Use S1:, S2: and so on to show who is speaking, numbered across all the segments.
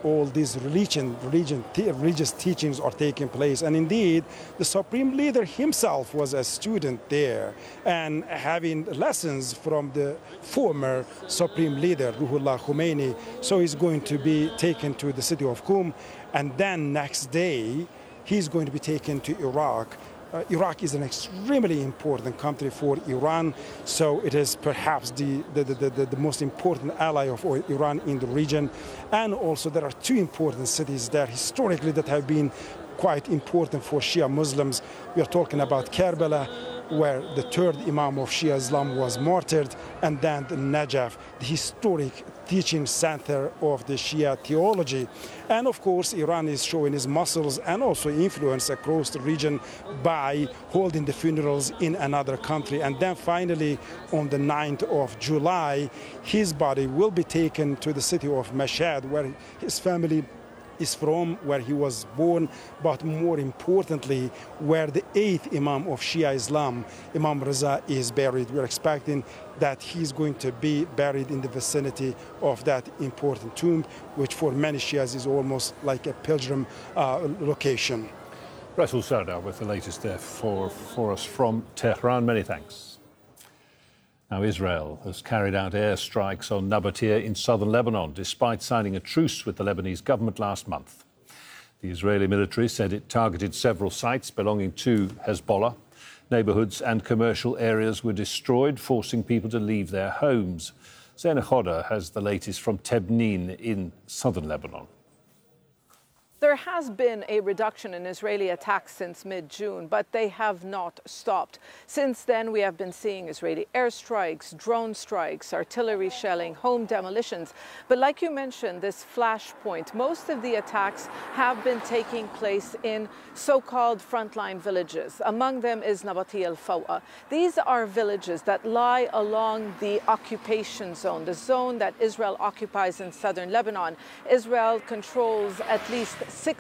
S1: all these religious teachings are taking place. And indeed, the supreme leader himself was a student there and having lessons from the former supreme leader, Ruhollah Khomeini. So he's going to be taken to the city of Qom, and then next day he's going to be taken to Iraq. Iraq is an extremely important country for Iran, so it is perhaps the most important ally of Iran in the region. And also there are two important cities there historically that have been quite important for Shia Muslims. We are talking about Karbala, where the third Imam of Shia Islam was martyred, and then the Najaf, the historic teaching center of the Shia theology. And of course, Iran is showing its muscles and also influence across the region by holding the funerals in another country. And then finally, on the 9th of July, his body will be taken to the city of Mashhad, where his family is from, where he was born, but more importantly, where the 8th Imam of Shia Islam, Imam Reza, is buried. We're expecting that he's going to be buried in the vicinity of that important tomb, which for many Shias is almost like a pilgrim location.
S2: Rasul Sardar with the latest there for us from Tehran. Many thanks. Now, Israel has carried out airstrikes on Nabatea in southern Lebanon, despite signing a truce with the Lebanese government last month. The Israeli military said it targeted several sites belonging to Hezbollah. Neighbourhoods and commercial areas were destroyed, forcing people to leave their homes. Zaina Khoda has the latest from Tebnin in southern Lebanon.
S3: There has been a reduction in Israeli attacks since mid-June, but they have not stopped. Since then, we have been seeing Israeli airstrikes, drone strikes, artillery shelling, home demolitions. But like you mentioned, this flashpoint, most of the attacks have been taking place in so-called frontline villages. Among them is Nabatea al-Fawa. These are villages that lie along the occupation zone, the zone that Israel occupies in southern Lebanon. Israel controls at least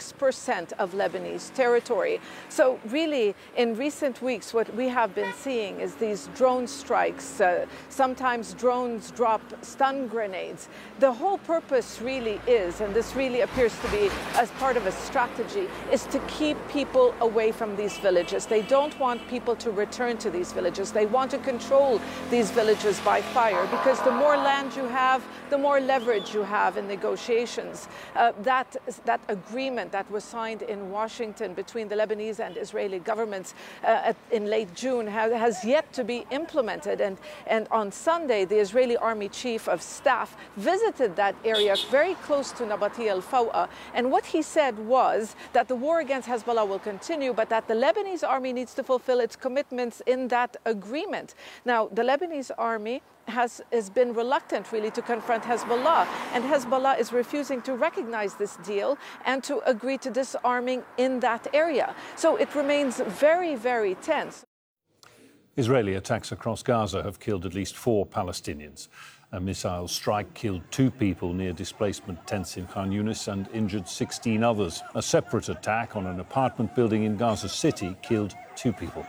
S3: 6% of Lebanese territory. So really, in recent weeks, what we have been seeing is these drone strikes. Sometimes drones drop stun grenades. The whole purpose really is, and this really appears to be as part of a strategy, is to keep people away from these villages. They don't want people to return to these villages. They want to control these villages by fire, because the more land you have, the more leverage you have in negotiations. That agreement that was signed in Washington between the Lebanese and Israeli governments in late June has yet to be implemented. And on Sunday, the Israeli Army Chief of Staff visited that area very close to Nabatea al-Fawa. And what he said was that the war against Hezbollah will continue, but that the Lebanese army needs to fulfill its commitments in that agreement. Now, the Lebanese army has been reluctant really to confront Hezbollah, and Hezbollah is refusing to recognize this deal and to agree to disarming in that area. So it remains very, very tense.
S2: Israeli attacks across Gaza have killed at least 4 Palestinians. A missile strike killed 2 people near displacement tents in Khan Yunis and injured 16 others. A separate attack on an apartment building in Gaza City killed 2 people.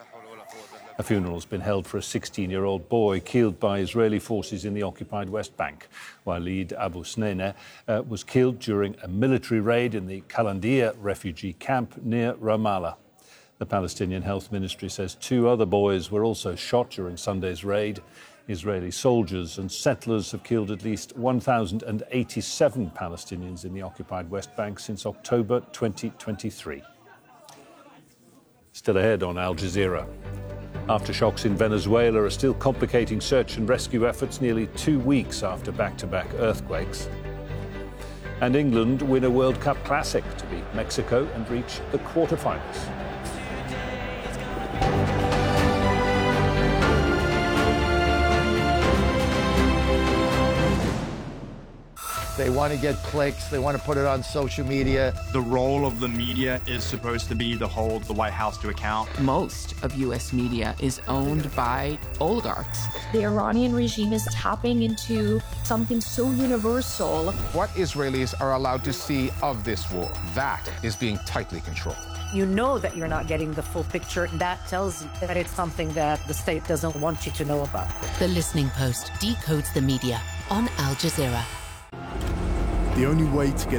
S2: A funeral has been held for a 16-year-old boy killed by Israeli forces in the occupied West Bank. Walid Abu Sneineh was killed during a military raid in the Kalandia refugee camp near Ramallah. The Palestinian Health Ministry says 2 other boys were also shot during Sunday's raid. Israeli soldiers and settlers have killed at least 1,087 Palestinians in the occupied West Bank since October 2023. Still ahead on Al Jazeera. Aftershocks in Venezuela are still complicating search and rescue efforts nearly 2 weeks after back-to-back earthquakes. And England win a World Cup Classic to beat Mexico and reach the quarterfinals.
S4: They want to get clicks. They want to put it on social media.
S5: The role of the media is supposed to be to hold the White House to account.
S6: Most of U.S. media is owned by oligarchs.
S7: The Iranian regime is tapping into something so universal.
S8: What Israelis are allowed to see of this war, that is being tightly controlled.
S9: You know that you're not getting the full picture. That tells you that it's something that the state doesn't want you to know about.
S10: The Listening Post decodes the media on Al Jazeera.
S11: The only way to get